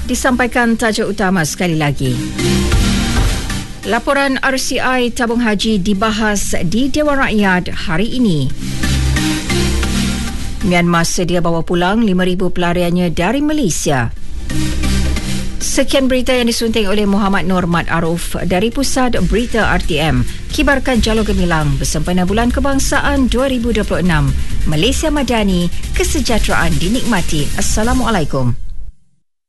Disampaikan tajuk utama sekali lagi. Laporan RCI tabung haji dibahas di Dewan Rakyat hari ini. Myanmar sedia bawa pulang 5,000 pelariannya dari Malaysia. Sekian berita yang disunting oleh Muhammad Nur Mat Aruf dari Pusat Berita RTM. Kibarkan Jalur Gemilang bersempena Bulan Kebangsaan 2026. Malaysia Madani, kesejahteraan dinikmati. Assalamualaikum.